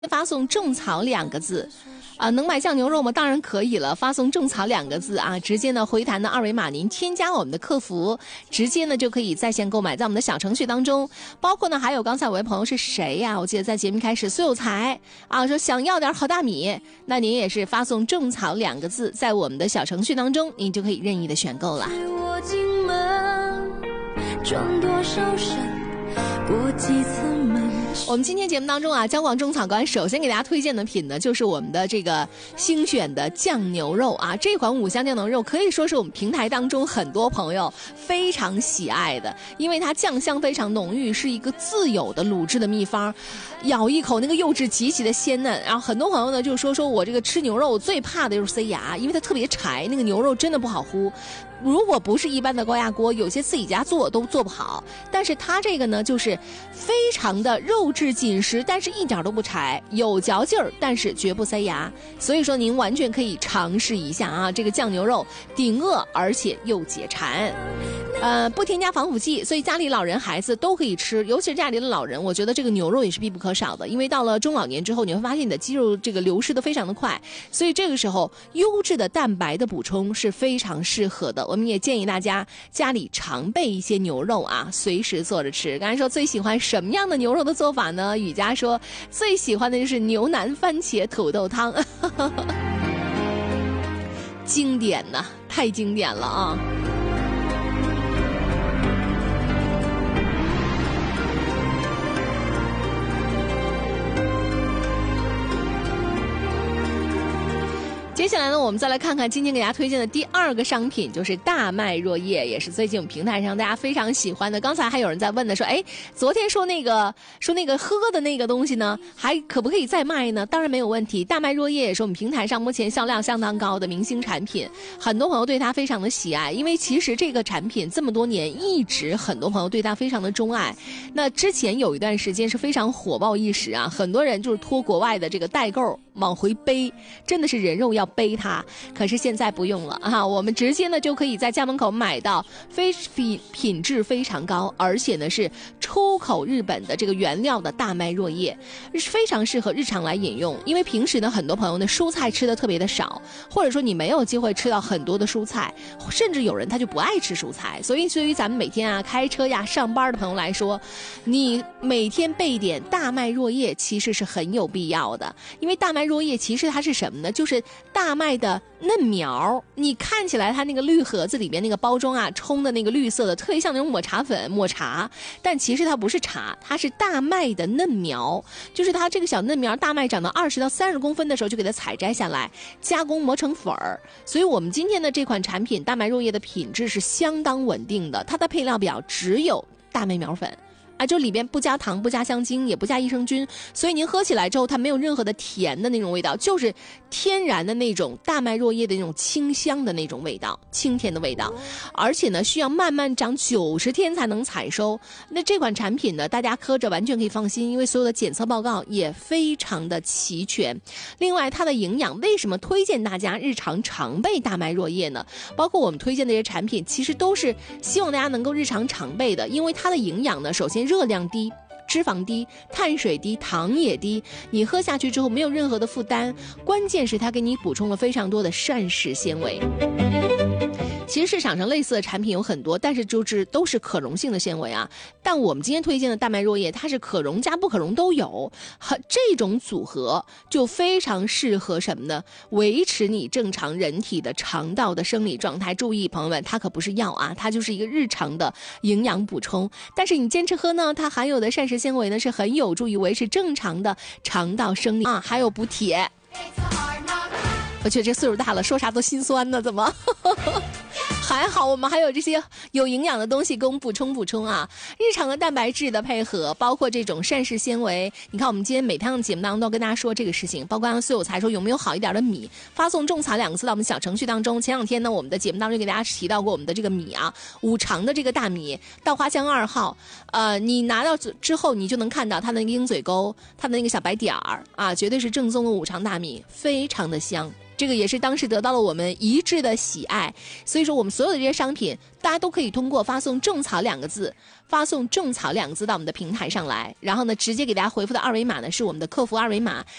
发送种草2个字能买酱牛肉吗？当然可以了，发送种草2个字啊，直接呢回弹的二维码，您添加我们的客服，直接呢就可以在线购买，在我们的小程序当中。包括呢还有刚才我位朋友是谁呀？我记得在节目开始苏有才啊说想要点好大米，那您也是发送种草2个字，在我们的小程序当中，您就可以任意的选购了。 我进门装多少神，过几层门。 我们今天节目当中啊，江广种草馆首先给大家推荐的品呢，就是我们的这个星选的酱牛肉啊。这款5香酱牛肉可以说是我们平台当中很多朋友非常喜爱的，因为它酱香非常浓郁，是一个自有的卤制的秘方。咬一口那个肉质极其的鲜嫩，然后很多朋友呢就说我这个吃牛肉我最怕的就是塞牙，因为它特别柴，那个牛肉真的不好烀。如果不是一般的高压锅，有些自己家做都做不好。但是它这个呢，就是非常的肉质紧实，但是一点都不柴，有嚼劲儿，但是绝不塞牙。所以说您完全可以尝试一下啊，这个酱牛肉顶饿，而且又解馋。不添加防腐剂，所以家里老人孩子都可以吃，尤其是家里的老人，我觉得这个牛肉也是必不可少的，因为到了中老年之后，你会发现你的肌肉这个流失的非常的快，所以这个时候优质的蛋白的补充是非常适合的。我们也建议大家家里常备一些牛肉啊，随时做着吃。刚才说最喜欢什么样的牛肉的做法呢？雨佳说最喜欢的就是牛腩番茄土豆汤经典呐，太经典了啊。接下来呢，我们再来看看今天给大家推荐的第2个商品，就是大麦若叶，也是最近我们平台上大家非常喜欢的。刚才还有人在问的说，昨天说那个喝的那个东西呢，还可不可以再卖呢？当然没有问题。大麦若叶也是我们平台上目前销量相当高的明星产品，很多朋友对它非常的喜爱，因为其实这个产品这么多年一直很多朋友对它非常的钟爱。那之前有一段时间是非常火爆一时啊，很多人就是托国外的这个代购往回背，真的是人肉要背它。可是现在不用了啊，我们直接呢就可以在家门口买到品质非常高，而且呢是出口日本的这个原料的大麦若叶，非常适合日常来饮用。因为平时呢很多朋友呢蔬菜吃的特别的少，或者说你没有机会吃到很多的蔬菜，甚至有人他就不爱吃蔬菜，所以对于咱们每天啊开车呀上班的朋友来说，你每天备点大麦若叶其实是很有必要的。因为大麦若叶其实它是什么呢？就是大麦的嫩苗，你看起来它那个绿盒子里面那个包装啊冲的那个绿色的，特别像那种抹茶粉抹茶，但其实它不是茶，它是大麦的嫩苗，就是它这个小嫩苗大麦长到20到30公分的时候就给它采摘下来，加工磨成粉儿。所以我们今天的这款产品大麦若叶的品质是相当稳定的，它的配料表只有大麦苗粉就里边不加糖不加香精也不加益生菌，所以您喝起来之后它没有任何的甜的那种味道，就是天然的那种大麦若叶的那种清香的那种味道，清甜的味道。而且呢需要慢慢长90天才能采收。那这款产品呢大家喝着完全可以放心，因为所有的检测报告也非常的齐全。另外它的营养，为什么推荐大家日常常备大麦若叶呢？包括我们推荐的这些产品其实都是希望大家能够日常常备的，因为它的营养呢首先热量低，脂肪低，碳水低，糖也低，你喝下去之后没有任何的负担，关键是它给你补充了非常多的膳食纤维。其实市场上类似的产品有很多，但是就是都是可溶性的纤维啊。但我们今天推荐的大麦若叶，它是可溶加不可溶都有，这种组合就非常适合什么呢？维持你正常人体的肠道的生理状态。注意朋友们，它可不是药啊，它就是一个日常的营养补充。但是你坚持喝呢，它含有的膳食纤维呢是很有助于维持正常的肠道生理啊，还有补铁。我觉得这岁数大了说啥都心酸呢，怎么还好我们还有这些有营养的东西给我们补充啊。日常的蛋白质的配合，包括这种膳食纤维，你看我们今天每趟节目当中都跟大家说这个事情。包括刚刚苏有才说有没有好一点的米，发送种草2个字到我们小程序当中。前2天呢我们的节目当中给大家提到过我们的这个米啊，5常的这个大米稻花香2号，你拿到之后你就能看到它的那个鹰嘴沟，它的那个小白点儿啊，绝对是正宗的5常大米，非常的香。 这个也是当时得到了我们一致的喜爱。所以说我们所有的这些商品，大家都可以通过发送种草2个字，发送种草2个字到我们的平台上来，然后呢直接给大家回复的二维码呢是我们的客服二维码，